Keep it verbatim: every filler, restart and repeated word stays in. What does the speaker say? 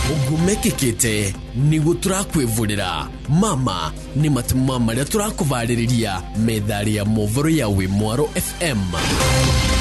ugumekekete nigo turakwivurira mama ni matuma maria turakuvaririria methari ya movoro ya Wimwaro F M.